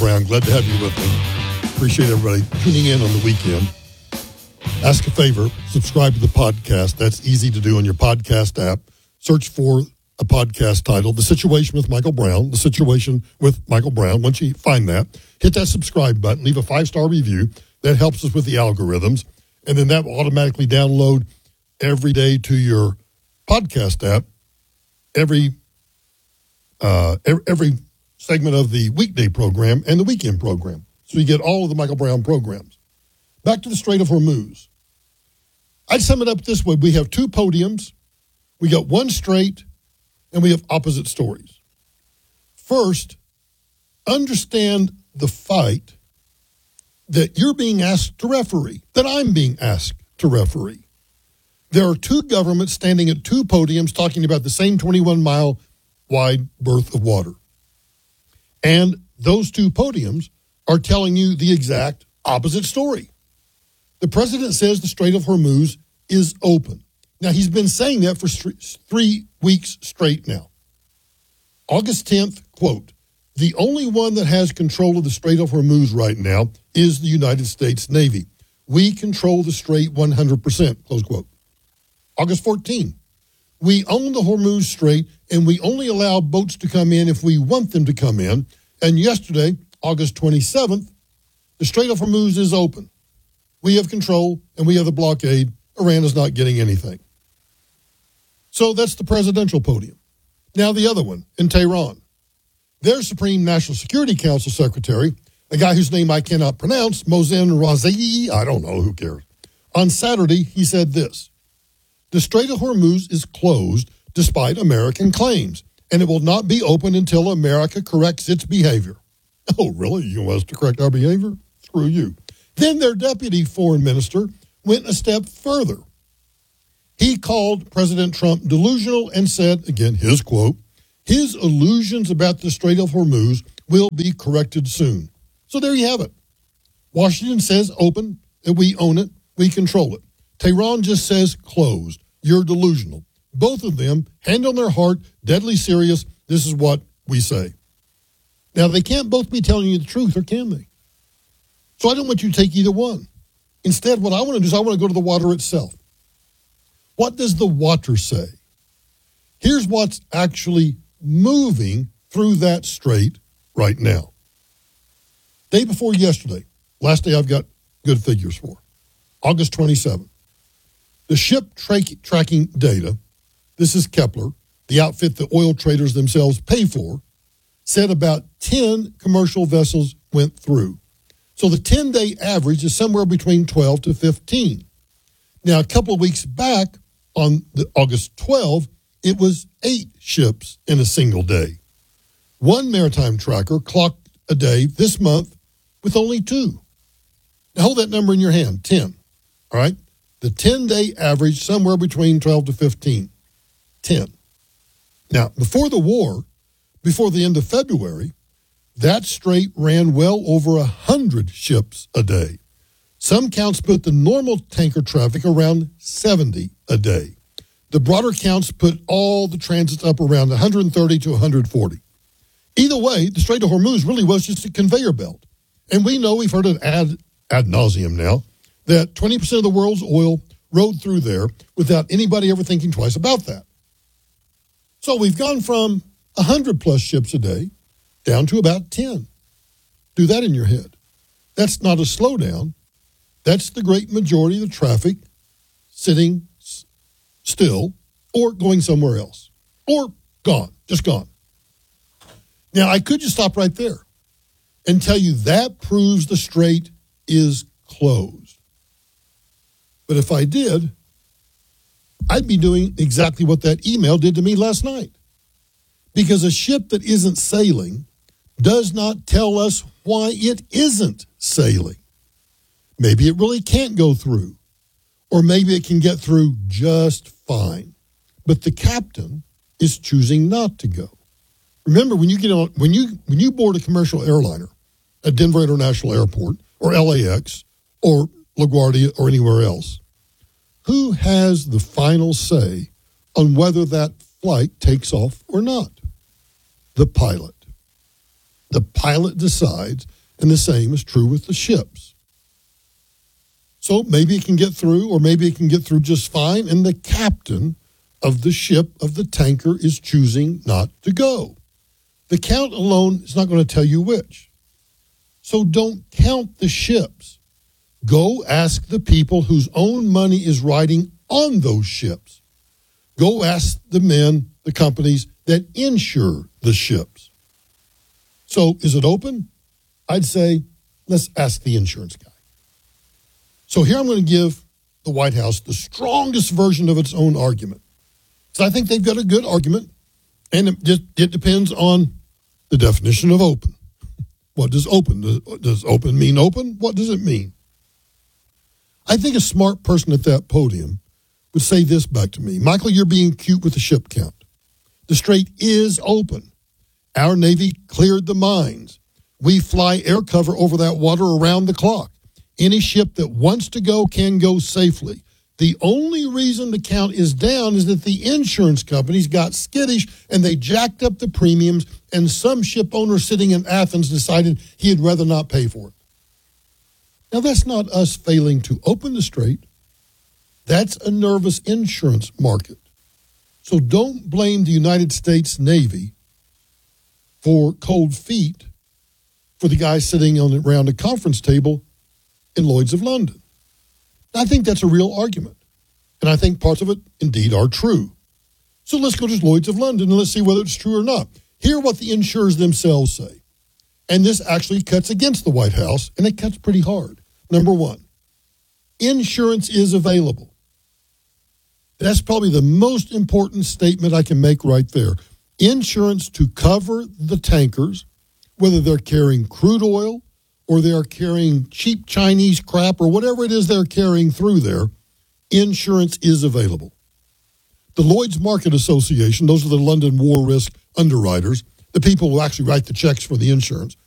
Brown. Glad to have you with me. Appreciate everybody tuning in on the weekend. Ask a favor, subscribe to the podcast. That's easy to do on your podcast app. Search for a podcast titled The Situation with Michael Brown, The Situation with Michael Brown. Once you find that, hit that subscribe button, leave a 5-star review. That helps us with the algorithms. And then that will automatically download every day to your podcast app, every segment of the weekday program and the weekend program. So you get all of the Michael Brown programs. Back to the Strait of Hormuz. I'd sum it up this way. We have two podiums. We got one strait, and we have opposite stories. First, understand the fight that you're being asked to referee, that I'm being asked to referee. There are two governments standing at two podiums talking about the same 21-mile wide berth of water. And those two podiums are telling you the exact opposite story. The president says the Strait of Hormuz is open. Now, he's been saying that for 3 weeks straight now. August 10th, quote, "The only one that has control of the Strait of Hormuz right now is the United States Navy. We control the strait 100%, close quote. August 14th, "We own the Hormuz Strait, and we only allow boats to come in if we want them to come in. And yesterday, August 27th, the Strait of Hormuz is open. We have control, and we have the blockade. Iran is not getting anything." So that's the presidential podium. Now the other one, in Tehran. Their Supreme National Security Council Secretary, a guy whose name I cannot pronounce, Mohsen Razai, I don't know, who cares. On Saturday, he said this: "The Strait of Hormuz is closed despite American claims, and it will not be open until America corrects its behavior." Oh, really? You want us to correct our behavior? Screw you. Then their deputy foreign minister went a step further. He called President Trump delusional and said, again, his quote, "His illusions about the Strait of Hormuz will be corrected soon." So there you have it. Washington says open, and we own it, we control it. Tehran just says closed. You're delusional. Both of them, hand on their heart, deadly serious. This is what we say. Now, they can't both be telling you the truth, or can they? So I don't want you to take either one. Instead, what I want to do is I want to go to the water itself. What does the water say? Here's what's actually moving through that strait right now. Day before yesterday, last day I've got good figures for, August 27th. The ship tracking data, this is Kepler, the outfit that oil traders themselves pay for, said about 10 commercial vessels went through. So the 10-day average is somewhere between 12 to 15. Now, a couple of weeks back, on August 12th, it was 8 ships in a single day. One maritime tracker clocked a day this month with only 2. Now, hold that number in your hand, 10. All right? The 10-day average, somewhere between 12 to 15. 10. Now, before the war, before the end of February, that strait ran well over 100 ships a day. Some counts put the normal tanker traffic around 70 a day. The broader counts put all the transits up around 130 to 140. Either way, the Strait of Hormuz really was just a conveyor belt. And we know, we've heard it ad nauseum now, that 20% of the world's oil rode through there without anybody ever thinking twice about that. So we've gone from 100 plus ships a day down to about 10. Do that in your head. That's not a slowdown. That's the great majority of the traffic sitting still or going somewhere else or gone, just gone. Now, I could just stop right there and tell you that proves the strait is closed. But if I did, I'd be doing exactly what that email did to me last night. Because a ship that isn't sailing does not tell us why it isn't sailing. Maybe it really can't go through, or maybe it can get through just fine. But the captain is choosing not to go. Remember, when you board a commercial airliner at Denver International Airport or LAX or LaGuardia or anywhere else, who has the final say on whether that flight takes off or not? The pilot. The pilot decides, and the same is true with the ships. So maybe it can get through, or maybe it can get through just fine, and the captain of the ship, of the tanker, is choosing not to go. The count alone is not going to tell you which. So don't count the ships. Go ask the people whose own money is riding on those ships. Go ask the men, the companies that insure the ships. So is it open? I'd say let's ask the insurance guy. So here I'm going to give the White House the strongest version of its own argument. So I think they've got a good argument, and it depends on the definition of open. What does open? Does open mean open? What does it mean? I think a smart person at that podium would say this back to me. Michael, you're being cute with the ship count. The strait is open. Our Navy cleared the mines. We fly air cover over that water around the clock. Any ship that wants to go can go safely. The only reason the count is down is that the insurance companies got skittish and they jacked up the premiums, and some ship owner sitting in Athens decided he'd rather not pay for it. Now, that's not us failing to open the strait. That's a nervous insurance market. So don't blame the United States Navy for cold feet for the guy sitting around a conference table in Lloyd's of London. I think that's a real argument, and I think parts of it indeed are true. So let's go to Lloyd's of London and let's see whether it's true or not. Hear what the insurers themselves say. And this actually cuts against the White House, and it cuts pretty hard. Number one, insurance is available. That's probably the most important statement I can make right there. Insurance to cover the tankers, whether they're carrying crude oil or they're carrying cheap Chinese crap or whatever it is they're carrying through there, insurance is available. The Lloyd's Market Association, those are the London war risk underwriters, the people who actually write the checks for the insurance,